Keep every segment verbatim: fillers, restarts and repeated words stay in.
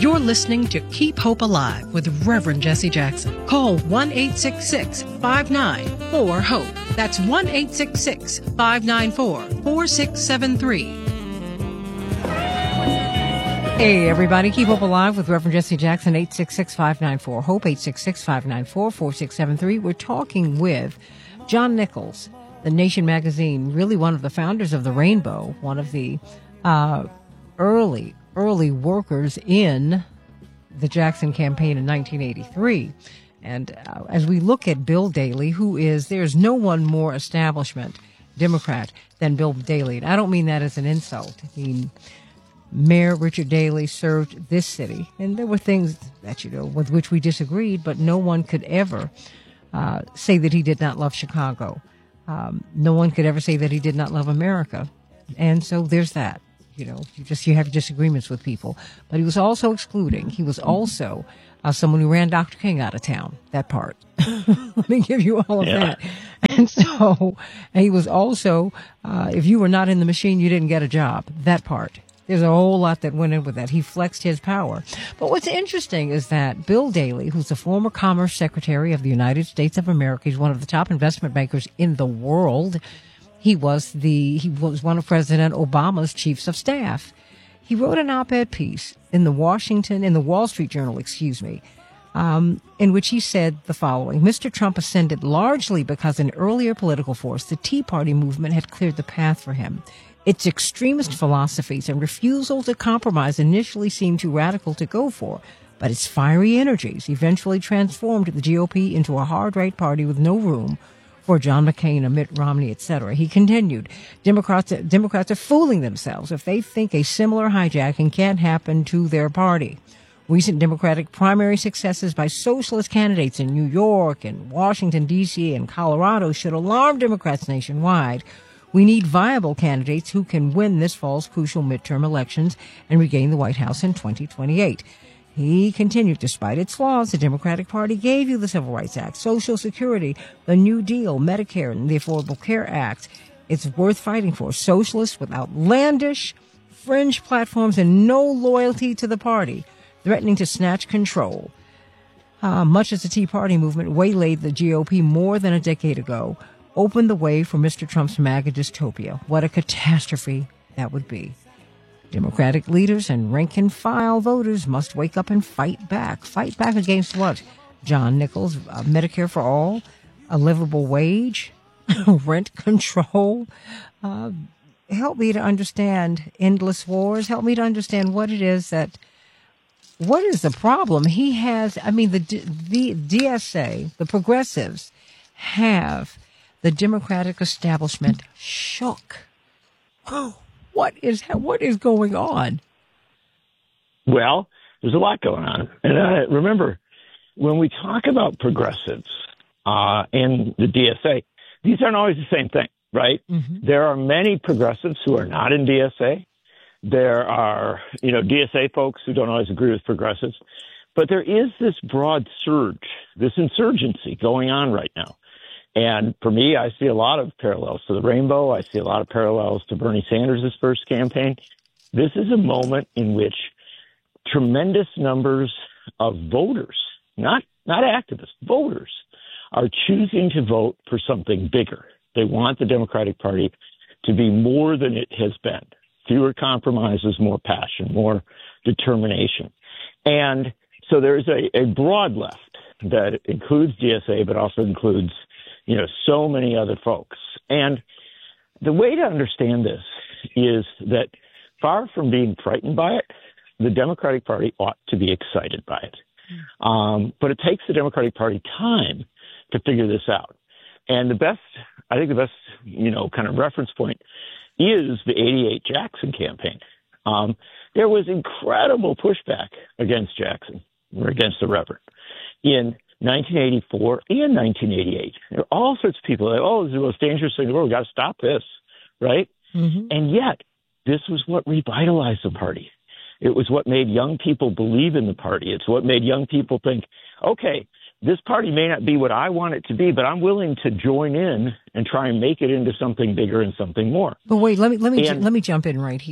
You're listening to Keep Hope Alive with Reverend Jesse Jackson. Call one eight six six, five nine four, HOPE. That's one eight six six, five nine four, four six seven three. Hey, everybody. Keep Hope Alive with Reverend Jesse Jackson, eight six six, five nine four, HOPE, eight six six, five nine four, four six seven three. We're talking with John Nichols, The Nation magazine, really one of the founders of the Rainbow, one of the uh, early, early workers in the Jackson campaign in nineteen eighty-three. And uh, as we look at Bill Daley, who is, there's no one more establishment Democrat than Bill Daley. And I don't mean that as an insult. I mean, Mayor Richard Daley served this city, and there were things that, you know, with which we disagreed, but no one could ever uh, say that he did not love Chicago. Um, no one could ever say that he did not love America. And so there's that. You know, you just, you have disagreements with people. But he was also excluding. He was also uh, someone who ran Doctor King out of town, that part. Let me give you all of yeah. that. And so and he was also, uh, if you were not in the machine, you didn't get a job, that part. There's a whole lot that went in with that. He flexed his power. But what's interesting is that Bill Daley, who's the former Commerce Secretary of the United States of America, he's one of the top investment bankers in the world. He was the, he was one of President Obama's chiefs of staff. He wrote an op-ed piece in the Washington, in the Wall Street Journal, excuse me, um, in which he said the following: Mister Trump ascended largely because an earlier political force, the Tea Party movement, had cleared the path for him. Its extremist philosophies and refusal to compromise initially seemed too radical to go for, but its fiery energies eventually transformed the G O P into a hard-right party with no room for John McCain, Mitt Romney, et cetera. He continued, Democrats, Democrats are fooling themselves if they think a similar hijacking can't happen to their party. Recent Democratic primary successes by socialist candidates in New York and Washington, D C and Colorado should alarm Democrats nationwide. We need viable candidates who can win this fall's crucial midterm elections and regain the White House in twenty twenty-eight. He continued, despite its flaws, the Democratic Party gave you the Civil Rights Act, Social Security, the New Deal, Medicare, and the Affordable Care Act. It's worth fighting for. Socialists with outlandish, fringe platforms and no loyalty to the party, threatening to snatch control. Uh, much as the Tea Party movement waylaid the G O P more than a decade ago, opened the way for Mister Trump's MAGA dystopia. What a catastrophe that would be. Democratic leaders and rank-and-file voters must wake up and fight back. Fight back against what? John Nichols, uh, Medicare for all, a livable wage, rent control. Uh, help me to understand endless wars. Help me to understand what it is that, what is the problem? He has, I mean, the, the D S A, the progressives, have the Democratic establishment shook. Oh. What is what is going on? Well, there's a lot going on. And uh, remember, when we talk about progressives uh, and the D S A, these aren't always the same thing, right? Mm-hmm. There are many progressives who are not in D S A. There are, you know, D S A folks who don't always agree with progressives. But there is this broad surge, this insurgency going on right now. And for me, I see a lot of parallels to the Rainbow. I see a lot of parallels to Bernie Sanders' first campaign. This is a moment in which tremendous numbers of voters, not not activists, voters, are choosing to vote for something bigger. They want the Democratic Party to be more than it has been. Fewer compromises, more passion, more determination. And so there's a, a broad left that includes D S A, but also includes, you know, so many other folks. And the way to understand this is that far from being frightened by it, the Democratic Party ought to be excited by it. Um, but it takes the Democratic Party time to figure this out. And the best, I think the best, you know, kind of reference point is the eighty-eight Jackson campaign. Um, there was incredible pushback against Jackson, or against the Reverend, in nineteen eighty-four and nineteen eighty-eight. There are all sorts of people that, oh, this is the most dangerous thing in the world. We've got to stop this, right? Mm-hmm. And yet, this was what revitalized the party. It was what made young people believe in the party. It's what made young people think, okay, this party may not be what I want it to be, but I'm willing to join in and try and make it into something bigger and something more. But wait, let me let me and, let me jump in right here.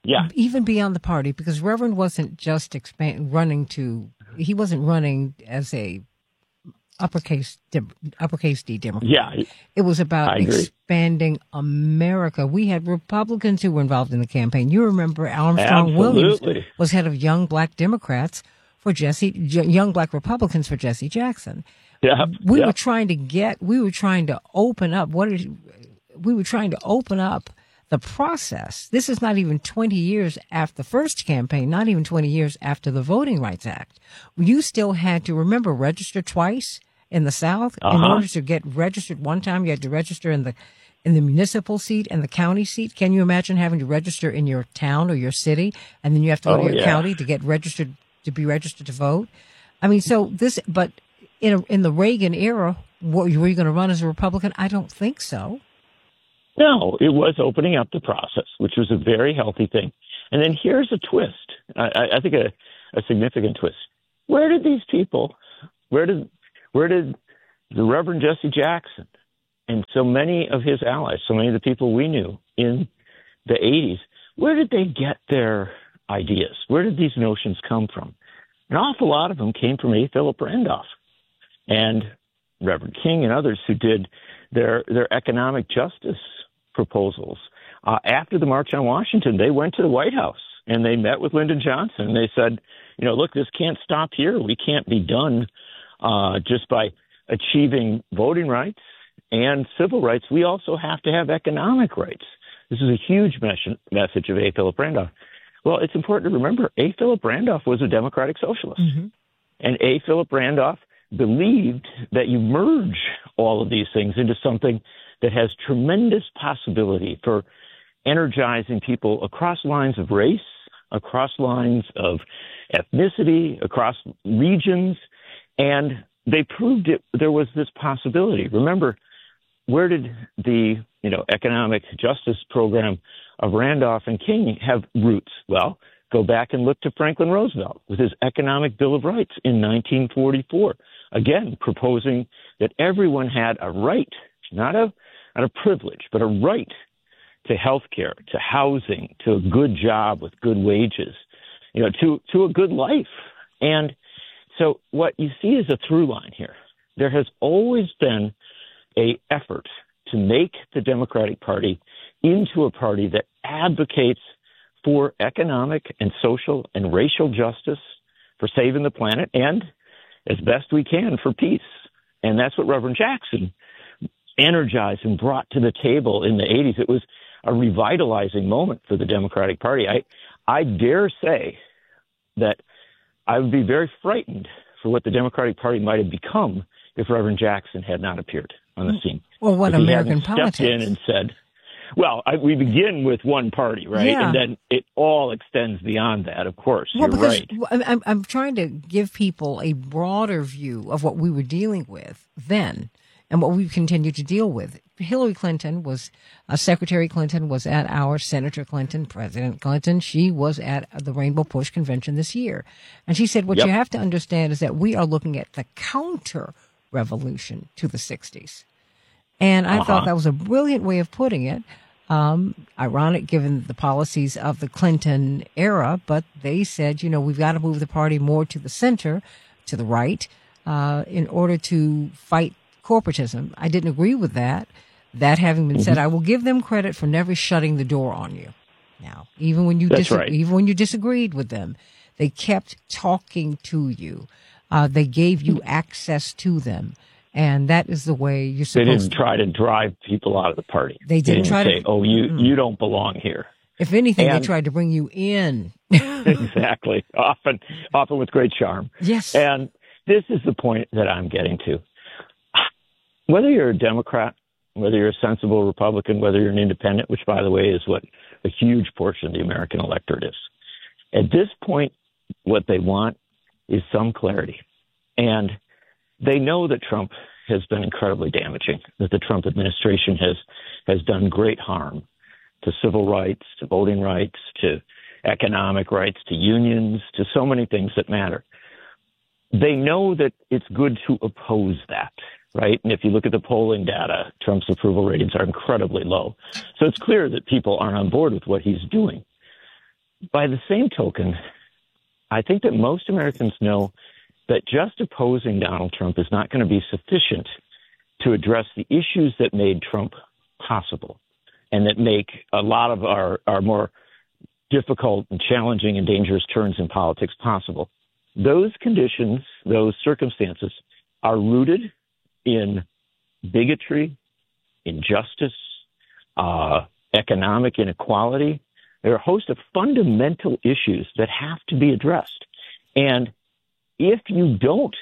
Yeah. Even beyond the party, because Reverend wasn't just expand, running to, he wasn't running as a uppercase, uppercase D Democrat. Yeah. It was about expanding America. We had Republicans who were involved in the campaign. You remember Armstrong Absolutely. Williams was head of Young Black Democrats for Jesse, Young Black Republicans for Jesse Jackson. Yeah. We yeah. were trying to get, we were trying to open up, what is, we were trying to open up the process. This is not even twenty years after the first campaign, not even twenty years after the Voting Rights Act. You still had to, remember, register twice in the South. Uh-huh. In order to get registered one time, you had to register in the in the municipal seat and the county seat. Can you imagine having to register in your town or your city, and then you have to go oh, to your yeah. county to get registered, to be registered to vote? I mean, so this, but in a, in the Reagan era, were you, were you going to run as a Republican? I don't think so. No, it was opening up the process, which was a very healthy thing. And then here's a twist. I, I think a, a significant twist. Where did these people, where did, where did the Reverend Jesse Jackson and so many of his allies, so many of the people we knew in the eighties, where did they get their ideas? Where did these notions come from? An awful lot of them came from A. Philip Randolph and Reverend King and others who did their their economic justice proposals. Uh, after the March on Washington, they went to the White House and they met with Lyndon Johnson. And they said, you know, look, this can't stop here. We can't be done uh, just by achieving voting rights and civil rights. We also have to have economic rights. This is a huge mes- message of A. Philip Randolph. Well, it's important to remember A. Philip Randolph was a democratic socialist. Mm-hmm. And A. Philip Randolph believed that you merge all of these things into something that has tremendous possibility for energizing people across lines of race, across lines of ethnicity, across regions, and they proved it. There was this possibility. Remember, where did the you know economic justice program of Randolph and King have roots? Well, go back and look to Franklin Roosevelt with his Economic Bill of Rights in nineteen forty-four, again proposing that everyone had a right, not a not a privilege, but a right to health care, to housing, to a good job with good wages, you know, to, to a good life. And so what you see is a through line here. There has always been a effort to make the Democratic Party into a party that advocates for economic and social and racial justice, for saving the planet, and as best we can for peace. And that's what Reverend Jackson energized and brought to the table in the eighties. It was a revitalizing moment for the Democratic Party. I, I dare say that I would be very frightened for what the Democratic Party might have become if Reverend Jackson had not appeared on the scene. Well, what if American he politics? Stepped in and said, well, I, we begin with one party, right? Yeah. And then it all extends beyond that, of course. Well, You're because right. I'm, I'm trying to give people a broader view of what we were dealing with then and what we continue to deal with. Hillary Clinton was, uh, Secretary Clinton was at our Senator Clinton, President Clinton. She was at the Rainbow Push Convention this year. And she said, what Yep. you have to understand is that we are looking at the counter revolution to the sixties. And I uh-huh. thought that was a brilliant way of putting it. Um, ironic given the policies of the Clinton era, but they said, you know, we've got to move the party more to the center, to the right, uh, in order to fight corporatism. I didn't agree with that. That having been mm-hmm. said, I will give them credit for never shutting the door on you. Now, even when you That's dis- right. even when you disagreed with them, they kept talking to you. Uh, they gave you access to them. And that is the way you're supposed to. They didn't try to drive people out of the party. They didn't, they didn't try say, to. oh, you, mm-mm. you don't belong here. If anything, and, they tried to bring you in. Exactly. Often, often with great charm. Yes. And this is the point that I'm getting to. Whether you're a Democrat, whether you're a sensible Republican, whether you're an independent, which, by the way, is what a huge portion of the American electorate is. At this point, what they want is some clarity. And they know that Trump has been incredibly damaging, that the Trump administration has, has done great harm to civil rights, to voting rights, to economic rights, to unions, to so many things that matter. They know that it's good to oppose that, right? And if you look at the polling data, Trump's approval ratings are incredibly low. So it's clear that people aren't on board with what he's doing. by the same token, I think that most Americans know that just opposing Donald Trump is not going to be sufficient to address the issues that made Trump possible and that make a lot of our, our more difficult and challenging and dangerous turns in politics possible. Those conditions, those circumstances are rooted in bigotry, injustice, uh, economic inequality. There are a host of fundamental issues that have to be addressed. And if you don't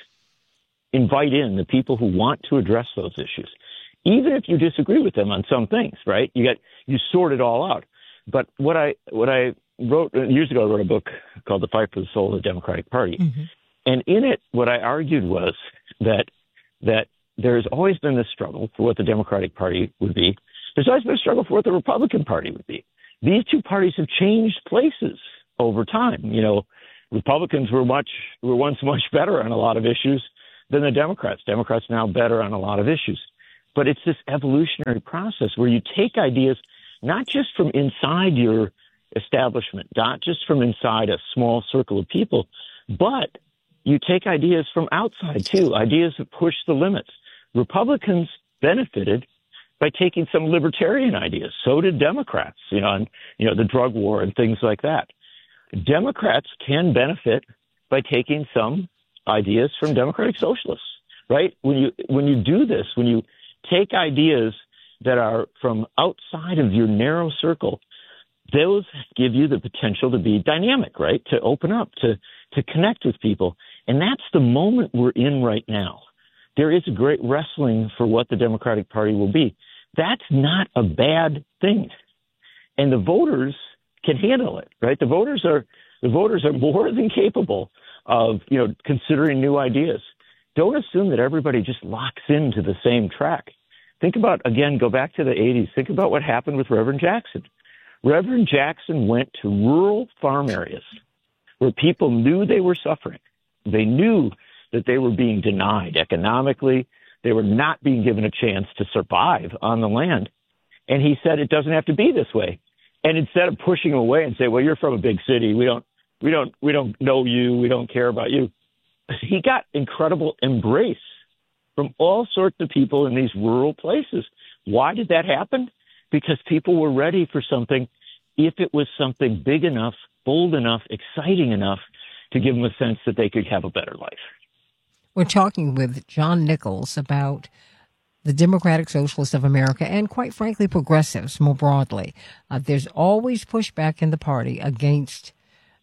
invite in the people who want to address those issues, even if you disagree with them on some things, right? You got you sort it all out. But what I what I wrote years ago, I wrote a book called "The Fight for the Soul of the Democratic Party," mm-hmm. and in it, what I argued was that that there's always been this struggle for what the Democratic Party would be. There's always been a struggle for what the Republican Party would be. These two parties have changed places over time. You know, Republicans were much were once much better on a lot of issues than the Democrats. Democrats now better on a lot of issues. But it's this evolutionary process where you take ideas not just from inside your establishment, not just from inside a small circle of people, but you take ideas from outside too, ideas that push the limits. Republicans benefited by taking some libertarian ideas. So did Democrats, you know, and, you know, the drug war and things like that. Democrats can benefit by taking some ideas from democratic socialists, right? When you, when you do this, when you take ideas that are from outside of your narrow circle, those give you the potential to be dynamic, right? To open up, to, to connect with people. And that's the moment we're in right now. There is a great wrestling for what the Democratic Party will be. That's not a bad thing. And the voters can handle it, right? The voters are, the voters are more than capable of, you know, considering new ideas. Don't assume that everybody just locks into the same track. Think about, again, go back to the eighties. Think about what happened with Reverend Jackson. Reverend Jackson went to rural farm areas where people knew they were suffering. They knew that they were being denied economically. They were not being given a chance to survive on the land. And he said, it doesn't have to be this way. And instead of pushing them away and say, well, you're from a big city. We don't, we don't, we don't know you. We don't care about you. He got incredible embrace from all sorts of people in these rural places. Why did that happen? Because people were ready for something if it was something big enough, bold enough, exciting enough to give them a sense that they could have a better life. We're talking with John Nichols about the Democratic Socialists of America and, quite frankly, progressives more broadly. Uh, there's always pushback in the party against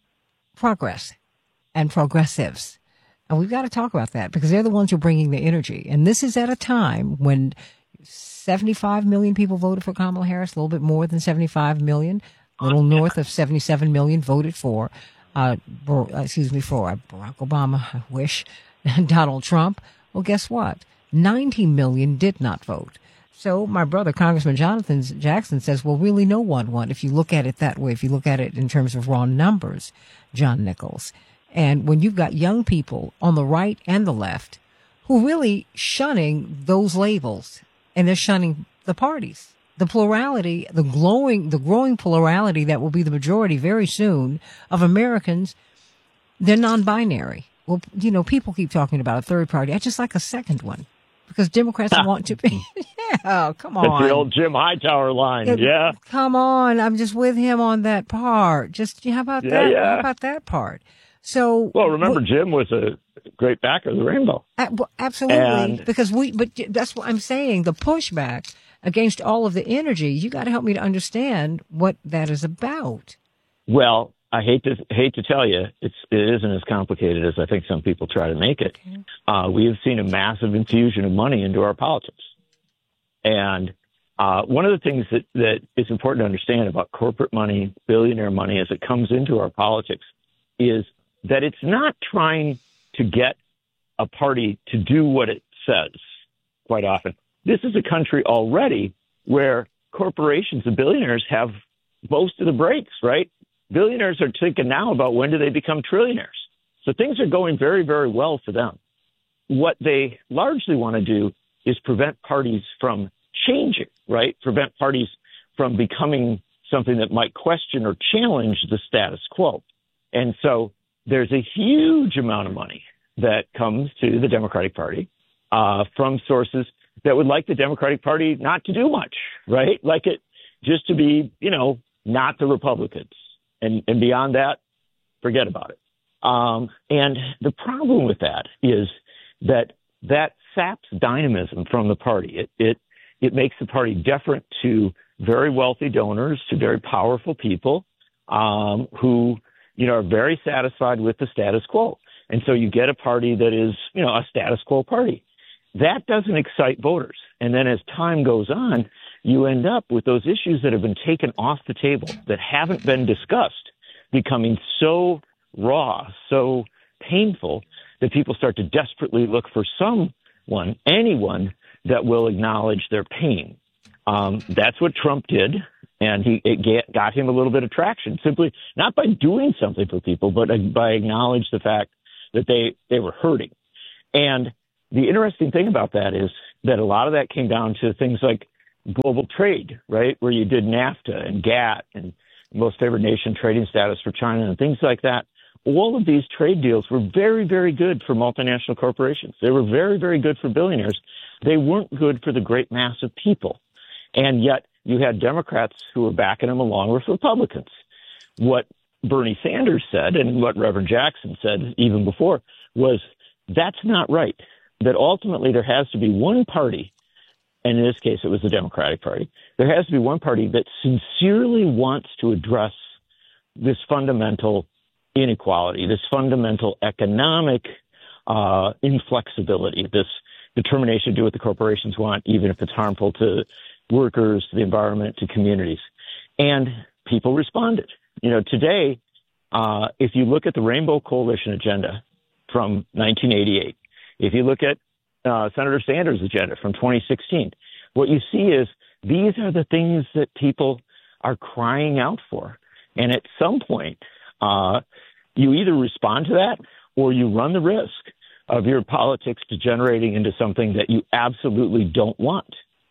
progress and progressives. And we've got to talk about that because they're the ones who are bringing the energy. And this is at a time when seventy-five million people voted for Kamala Harris, a little bit more than seventy-five million, a little north of seventy-seven million voted for, uh, excuse me, for Barack Obama, I wish, Donald Trump. Well, guess what? ninety million did not vote. So my brother, Congressman Jonathan Jackson, says, well, really no one won. If you look at it that way, if you look at it in terms of raw numbers, John Nichols. And when you've got young people on the right and the left who really shunning those labels, and they're shunning the parties, the plurality, the glowing, the growing plurality that will be the majority very soon of Americans, they're non-binary. Well, you know, people keep talking about a third party. I just like a second one because Democrats want to be. Yeah, come on. That's the old Jim Hightower line. It, yeah. Come on. I'm just with him on that part. Just how about yeah, that? Yeah. How about that part? So, well, remember, wh- Jim was a great backer of the rainbow. Uh, well, absolutely. And, because we, but that's what I'm saying. The pushback against all of the energy, you got to help me to understand what that is about. Well, I hate to hate to tell you, it's it isn't as complicated as I think some people try to make it. Okay. Uh, we have seen a massive infusion of money into our politics, and uh, one of the things that, that is important to understand about corporate money, billionaire money, as it comes into our politics, is that it's not trying to get a party to do what it says. Quite often, this is a country already where corporations and billionaires have most of the breaks, right? Billionaires are thinking now about when do they become trillionaires. So things are going very, very well for them. What they largely want to do is prevent parties from changing, right? Prevent parties from becoming something that might question or challenge the status quo. And so there's a huge amount of money that comes to the Democratic Party uh, from sources that would like the Democratic Party not to do much, right? Like it just to be, you know, not the Republicans. And, and beyond that, forget about it. Um, and the problem with that is that that saps dynamism from the party. It, it, it makes the party deferent to very wealthy donors, to very powerful people um, who, you know, are very satisfied with the status quo. And so you get a party that is, you know, a status quo party. That doesn't excite voters. And then as time goes on, you end up with those issues that have been taken off the table, that haven't been discussed, becoming so raw, so painful that people start to desperately look for someone, anyone that will acknowledge their pain. Um, that's what Trump did, and he it get, got him a little bit of traction, simply not by doing something for people, but by acknowledging the fact that they, they were hurting. And the interesting thing about that is that a lot of that came down to things like global trade, right, where you did NAFTA and GATT and most favored nation trading status for China and things like that. All of these trade deals were very, very good for multinational corporations. They were very, very good for billionaires. They weren't good for the great mass of people. And yet you had Democrats who were backing them along with Republicans. What Bernie Sanders said and what Reverend Jackson said even before was that's not right, that ultimately there has to be one party, and in this case it was the Democratic Party, there has to be one party that sincerely wants to address this fundamental inequality, this fundamental economic uh, inflexibility, this determination to do what the corporations want, even if it's harmful to workers, to the environment, to communities. And people responded. You know, today, uh, if you look at the Rainbow Coalition agenda from nineteen eighty-eight, if you look at uh, Senator Sanders' agenda from twenty sixteen, what you see is these are the things that people are crying out for. And at some point, uh, you either respond to that or you run the risk of your politics degenerating into something that you absolutely don't want.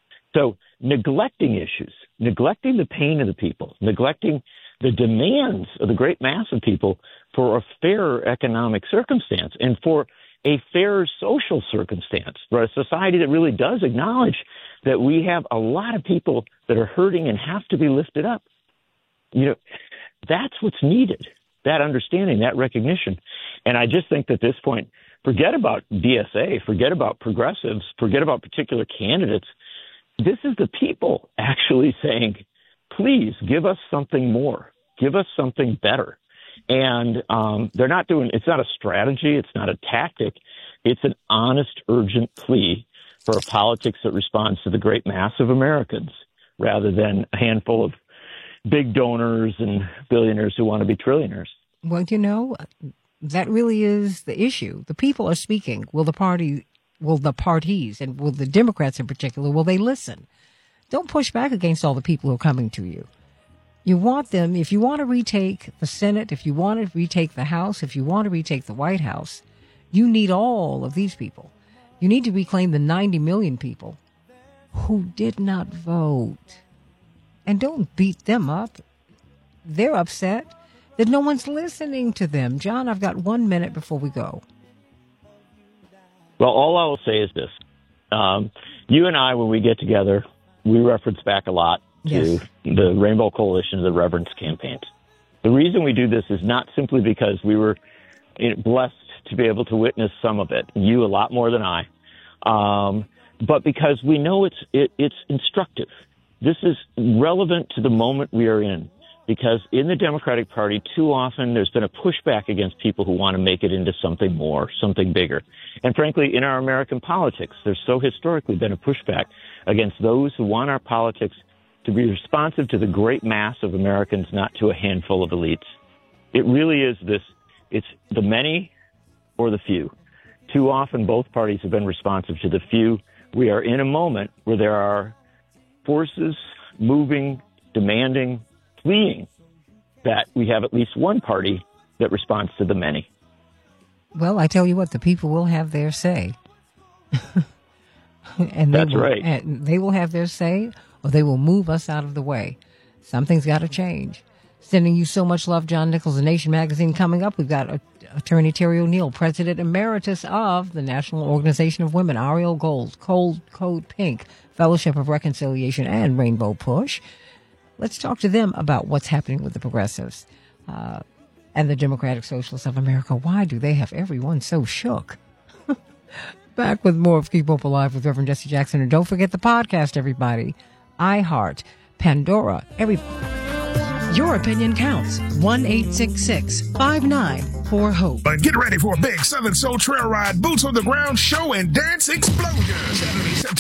So neglecting issues, neglecting the pain of the people, neglecting the demands of the great mass of people for a fairer economic circumstance and for a fair social circumstance, for a society that really does acknowledge that we have a lot of people that are hurting and have to be lifted up. You know, that's what's needed, that understanding, that recognition. And I just think that at this point, forget about D S A, forget about progressives, forget about particular candidates. This is the people actually saying, please give us something more, give us something better. And um, they're not doing, it's not a strategy, it's not a tactic, it's an honest, urgent plea for a politics that responds to the great mass of Americans rather than a handful of big donors and billionaires who want to be trillionaires. Well, you know, that really is the issue. The people are speaking. Will the party, will the parties, and will the Democrats in particular, will they listen? Don't push back against all the people who are coming to you. You want them, if you want to retake the Senate, if you want to retake the House, if you want to retake the White House, you need all of these people. You need to reclaim the ninety million people who did not vote. And don't beat them up. They're upset that no one's listening to them. John, I've got one minute before we go. Well, all I will say is this. Um, you and I, when we get together, we reference back a lot to yes. the Rainbow Coalition, the Reverence campaigns. The reason we do this is not simply because we were you know, blessed to be able to witness some of it, you a lot more than I, um, but because we know it's it, it's instructive. This is relevant to the moment we are in, because in the Democratic Party, too often there's been a pushback against people who want to make it into something more, something bigger. And frankly, in our American politics, there's so historically been a pushback against those who want our politics to be responsive to the great mass of Americans, not to a handful of elites. It really is this, it's the many or the few. Too often, both parties have been responsive to the few. We are in a moment where there are forces moving, demanding, fleeing that we have at least one party that responds to the many. Well, I tell you what, the people will have their say. and That's will, right. And they will have their say, or they will move us out of the way. Something's got to change. Sending you so much love, John Nichols, The Nation magazine. Coming up, we've got Attorney Terry O'Neill, President Emeritus of the National Organization of Women, Ariel Gold, Cold Code Pink, Fellowship of Reconciliation, and Rainbow Push. Let's talk to them about what's happening with the progressives uh, and the Democratic Socialists of America. Why do they have everyone so shook? Back with more of Keep Hope Alive with Reverend Jesse Jackson. And don't forget the podcast, everybody. iHeart, Pandora, every... Your opinion counts. one eight six six, five nine four, HOPE. But get ready for a big Southern Soul Trail Ride, Boots on the Ground show and dance explosion. Saturday, September